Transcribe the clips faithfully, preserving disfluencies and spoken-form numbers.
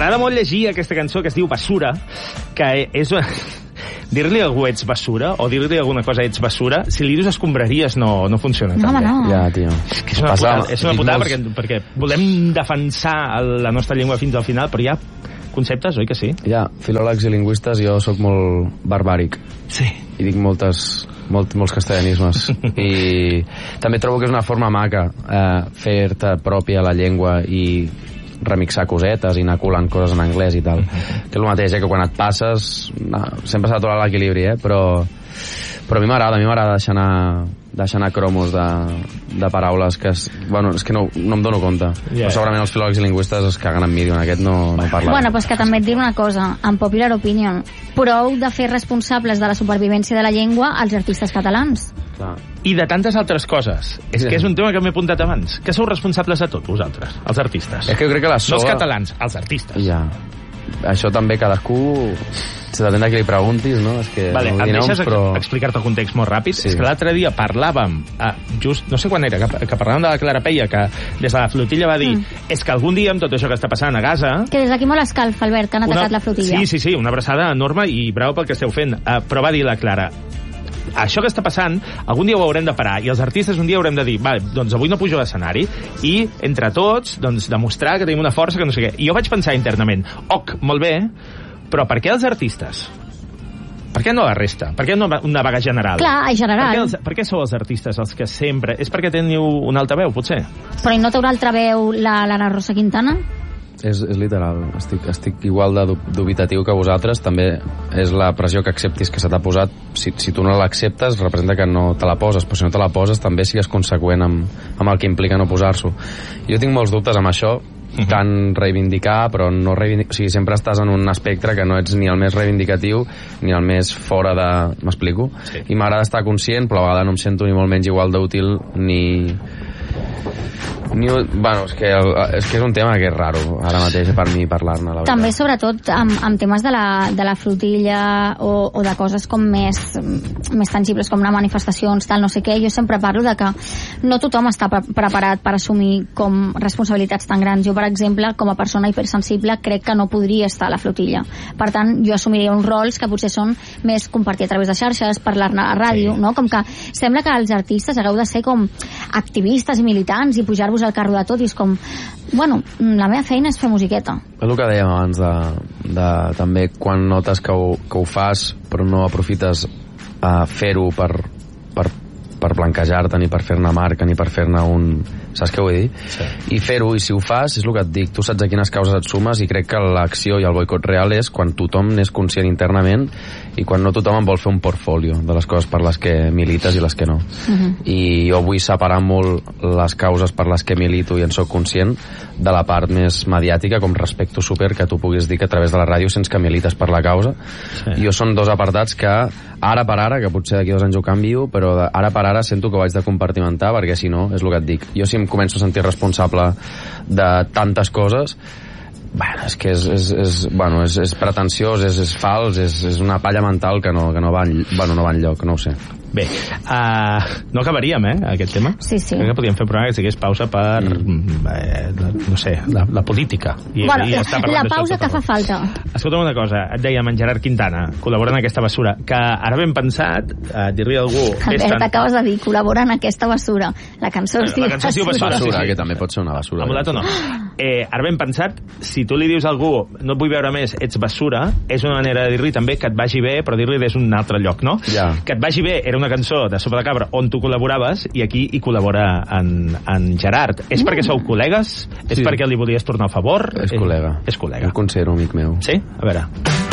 m'agrada molt llegir aquesta cançó que es diu Basura, que és... Dir-li a algú ets basura, o dir-li alguna cosa ets basura, si li dius escombraries no, no funciona no, tan bé. No. Ja, tio. És que és una putada, és una putada perquè, perquè volem defensar la nostra llengua fins al final, però hi ha conceptes, oi que sí? Ja, filòlegs i lingüistes, jo sóc molt barbàric. Sí. I dic moltes, molt, molts castellanismes. I també trobo que és una forma maca eh, fer-te pròpia la llengua i remixar cosetes i anar colant coses en anglès i tal. Que és el mateix, eh, que quan et passes no, sempre s'ha de trobar l'equilibri, eh, però, però a mi m'agrada, a mi m'agrada deixar anar, deixar anar cromos de, de paraules que, es, bueno, és que no, no em dono compte. Yeah. Però segurament els filòlegs i lingüistes es caguen en mi, en aquest no, no parla. Bueno, pues que també et diré una cosa, en popular opinion, prou de fer responsables de la supervivència de la llengua als artistes catalans. Clar. I de tantes altres coses. És que és un tema que m'he apuntat abans. Que sou responsables de tot, vosaltres, els artistes. És que jo crec que la sola... No els catalans, els artistes. Ja. Això també cadascú... Se depèn de qui li preguntis, no? És que vale, no em noms, deixes però... explicar-te el context molt ràpid? Sí. És que l'altre dia parlàvem, ah, just, no sé quan era, que, que parlàvem de la Clara Peia, que des de la flotilla va dir mm. és que algun dia amb tot això que està passant a Gaza... Que des d'aquí molt escalfa, Albert, que han atacat una... la flotilla. Sí, sí, sí, una abraçada enorme i bravo pel que esteu fent. Uh, però va dir la Clara, això que està passant, algun dia ho haurem de parar, i els artistes un dia haurem de dir, vale, doncs avui no pujo a l'escenari, i entre tots, doncs, demostrar que tenim una força que no sé què. I jo vaig pensar internament, ok, molt bé, però per què els artistes? Per què no la resta? Per què no una vaga general? Clar, en general. Per què, els, per què sou els artistes els que sempre... És perquè teniu una alta veu, potser? Però i no t'haurà altra veu la Lara Rosa Quintana? És, és literal, estic, estic igual de dubitatiu que vosaltres. També és la pressió que acceptis que se t'ha posat. Si, si tu no l'acceptes representa que no te la poses, però si no te la poses també sigues conseqüent amb, amb el que implica no posar-s'ho. Jo tinc molts dubtes amb això, uh-huh. tant reivindicar, però no reivindicar, o sigui, sempre estàs en un espectre que no ets ni el més reivindicatiu ni el més fora de... M'explico? Sí. I m'agrada estar conscient, però a vegades no em sento ni molt menys igual d'útil ni... Ni, bueno, és que, és que és un tema que és raro ara mateix per mi parlar-ne, la veritat. També, sobretot, amb, amb temes de la, de la flotilla o, o de coses com més, més tangibles, com anar a manifestacions, tal, no sé què, jo sempre parlo de que no tothom està pre preparat per assumir com responsabilitats tan grans. Jo, per exemple, com a persona hipersensible, crec que no podria estar a la flotilla. Per tant, jo assumiria uns rols que potser són més compartir a través de xarxes, parlar-ne a la ràdio, sí. no? Com que sembla que els artistes hagueu de ser com activistes i militants i pujar-vos al carro de tot, i és com, bueno, la meva feina és fer musiqueta. És el que dèiem abans de, de també quan notes que ho, que ho fas però no aprofites a fer-ho per, per, per blanquejar-te, ni per fer-ne marca, ni per fer-ne un... Saps què vull dir? Sí. I fer-ho, i si ho fas, és el que et dic, tu saps a quines causes et sumes, i crec que l'acció i el boicot real és quan tothom n'és conscient internament i quan no tothom en vol fer un portfolio de les coses per les que milites i les que no. Uh-huh. I jo vull separar molt les causes per les que milito i en soc conscient de la part més mediàtica, com respecto super que tu puguis dir que a través de la ràdio sense que milites per la causa. Sí. Jo són dos apartats que ara per ara, que potser d'aquí dos anys ho canvio, però ara per ara sento que ho haig de compartimentar, perquè si no, és el que et dic. Jo si em començo a sentir responsable de tantes coses, bueno, és que és, és, és, bueno, és, és pretensiós, és, és fals, és, és una palla mental que no, que no va, en, bueno, no va enlloc, no ho sé. Bé, uh, no acabaríem, eh, aquest tema? Sí, sí. Crec que podríem fer un programa que sigués pausa per, mm. eh, no sé, la, la política. I, bueno, i ja la pausa que fa falta. Escolta'm una cosa, et dèiem en Gerard Quintana, col·labora en aquesta basura, que ara ben pensat, eh, dir-li a algú... Albert, t'acabes de dir, col·labora en aquesta basura. La cançó es diu la cançó basura. basura, basura sí, sí. Que també pot ser una basura. Amulat o no. Eh, ara ben pensat, si tu li dius a algú, no et vull veure més, ets basura, és una manera de dir-li també que et vagi bé, però dir-li des d'un altre lloc, no? Ja. Que et vagi bé era una cançó de Sopa de Cabra on tu col·laboraves i aquí hi col·labora en, en Gerard. És mm. perquè sou col·legues? És sí. perquè li volies tornar a favor? És col·lega. És col·lega. El considero amic meu. Sí? A veure.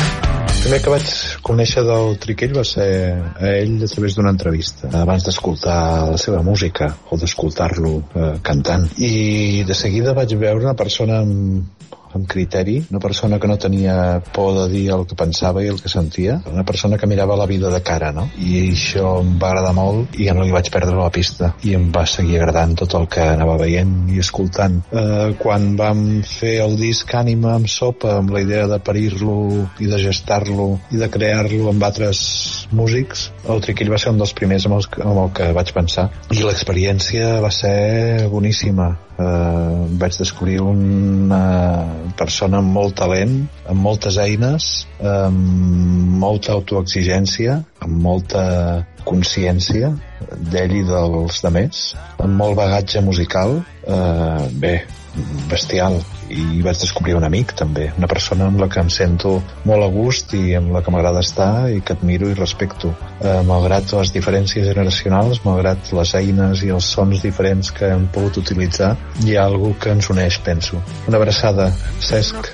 El primer que vaig conèixer del Triquell va ser a ell a través d'una entrevista, abans d'escoltar la seva música o d'escoltar-lo eh, cantant. I de seguida vaig veure una persona amb amb criteri, una persona que no tenia por de dir el que pensava i el que sentia, una persona que mirava la vida de cara, no? I això em va agradar molt i ja no li vaig perdre la pista i em va seguir agradant tot el que anava veient i escoltant. Eh, quan vam fer el disc Ànima amb Sopa, amb la idea de parir-lo i de gestar-lo i de crear-lo amb altres músics, el Triquell va ser un dels primers amb el, amb el que vaig pensar i l'experiència va ser boníssima. Uh, vaig descobrir una persona amb molt talent, amb moltes eines, amb molta autoexigència, amb molta consciència d'ell i dels demés, amb molt bagatge musical, eh, bé, bestial. I vaig descobrir un amic també, una persona amb la que em sento molt a gust i amb la que m'agrada estar i que admiro i respecto, eh, malgrat les diferències generacionals, malgrat les eines i els sons diferents que hem pogut utilitzar, hi ha algú que ens uneix, penso. Una abraçada, Cesc.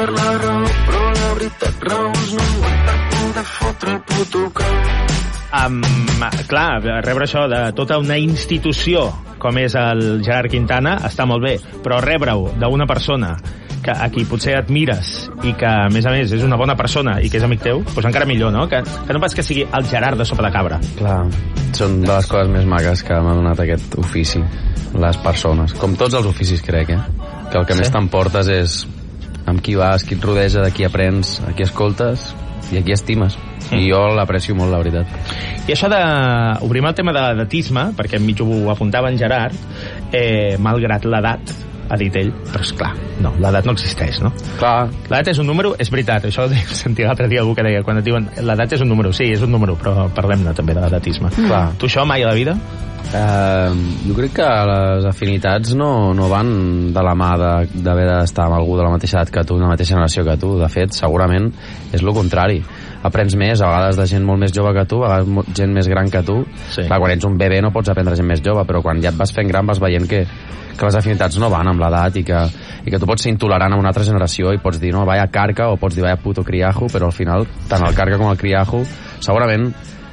Um, clar, rebre això de tota una institució com és el Gerard Quintana està molt bé, però rebre-ho d'una persona que, a qui potser admires i que, a més a més, és una bona persona i que és amic teu, doncs encara millor, no? Que, que no pas que sigui el Gerard de Sopa de Cabra. Clar, són de les coses més maques que m'ha donat aquest ofici, les persones. Com tots els oficis, crec, eh? Que el que sí? més t'emportes és amb qui vas, qui et rodeja, de qui aprens, a qui escoltes i a qui estimes. Mm. I jo l'aprecio molt, la veritat. I això de... Obrim el tema de l'edatisme, perquè enmig ho apuntava en Gerard, eh, malgrat l'edat, ha dit ell, però és clar, no, l'edat no existeix, no? Clar. L'edat és un número, és veritat, això ho sentia l'altre dia algú que deia, quan et diuen l'edat és un número, sí, és un número, però parlem-ne també de l'edatisme. Mm. Clar. Tu això mai a la vida? Uh, jo crec que les afinitats no, no van de la mà d'haver d'estar amb algú de la mateixa edat que tu, de la mateixa generació que tu. De fet, segurament és el contrari. Aprens més, a vegades de gent molt més jove que tu, a vegades gent més gran que tu. Sí. Clar, quan ets un bebè no pots aprendre gent més jove, però quan ja et vas fent gran vas veient que, que les afinitats no van amb l'edat i que, i que tu pots ser intolerant a una altra generació i pots dir, no, vaya carca, o pots dir, vaya puto criajo, però al final, tant el carca com el criajo, segurament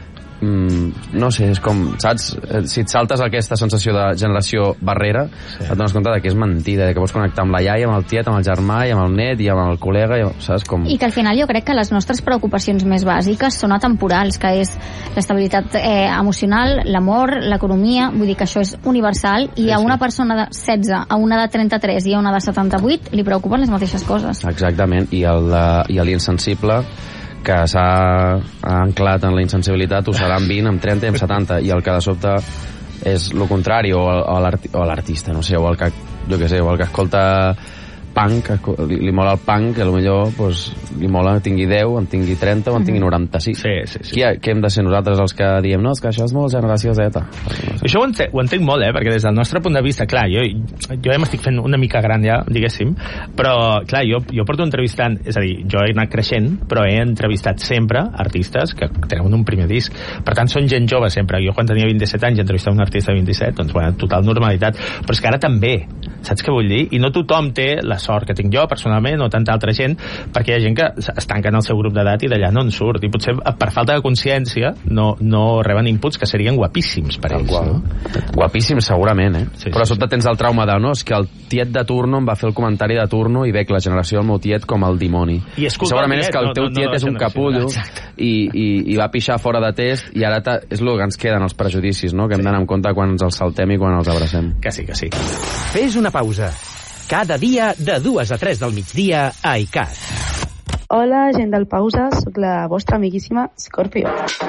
no sé, és com, saps, si et saltes aquesta sensació de generació barrera, sí. et dones compte de que és mentida, de que pots connectar amb la iaia, amb el tiet, amb el germà, i amb el net, i amb el col·lega, i, saps? Com... I que al final jo crec que les nostres preocupacions més bàsiques són atemporals, que és l'estabilitat eh, emocional, l'amor, l'economia, vull dir que això és universal, i sí, a una sí. persona de setze, a una de trenta-tres i a una de setanta-vuit li preocupen les mateixes coses. Exactament, i l'insensible que s'ha anclat en la insensibilitat ho serà amb vint, amb trenta i amb setanta, i el que de sobte és el contrari, o, o l'artista, no sé, o el que, jo què sé, o el que escolta punk, li, li mola el punk, que potser pues, li mola que tingui deu, en tingui trenta o en tingui noranta-sis. Sí, sí, sí. Qui, qui hem de ser nosaltres els que diem, no, és que això és molt generació Z? No sé. Això ho entenc, ho entenc molt, eh, perquè des del nostre punt de vista, clar, jo, jo ja m'estic fent una mica gran ja, diguéssim, però, clar, jo, jo porto entrevistant, és a dir, jo he anat creixent, però he entrevistat sempre artistes que tenen un primer disc. Per tant, són gent jove sempre. Jo quan tenia vint-i-set anys entrevistava un artista de vint-i-set, doncs, bueno, total normalitat. Però és que ara també, saps què vull dir? I no tothom té la sort que tinc jo personalment o tanta altra gent, perquè hi ha gent que es tanca en el seu grup d'edat i d'allà no en surt, i potser per falta de consciència no, no reben inputs que serien guapíssims per ells, no? Guapíssims segurament, eh? Sí, però sí, sobte sí. tens el trauma de, no, és que el tiet de turno em va fer el comentari de turno i veig la generació del meu tiet com el dimoni. I segurament tiet, és que el teu no, no, tiet no és un capullo i, i, i va pixar fora de test, i ara és el que ens queden els prejudicis, no? Que hem sí. d'anar en compte quan ens els saltem i quan els abracem. Que sí, que sí. Fes una pausa. Cada dia de dues a tres del migdia a I C A T. Hola, gent del Pausa, sóc la vostra amiguíssima Scorpio.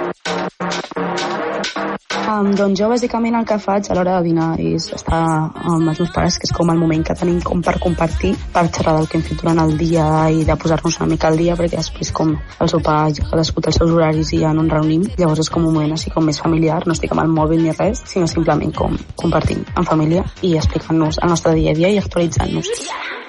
Um, doncs jo bàsicament el que faig a l'hora de dinar és estar amb els meus pares, que és com el moment que tenim com per compartir, per xerrar del que hem fet durant el dia i de posar-nos una mica al dia, perquè després com el sopar ja cadascú té els seus horaris i ja no ens reunim, llavors és com un moment així com més familiar, no estic amb el mòbil ni res, sinó simplement com compartint en família i explicant-nos el nostre dia a dia i actualitzant-nos.